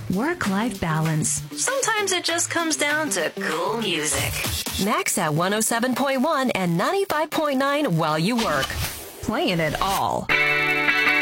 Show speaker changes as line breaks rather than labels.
Work-life balance.
Sometimes it just comes down to cool music.
Max at 107.1 and 95.9 while you work. Playing it all.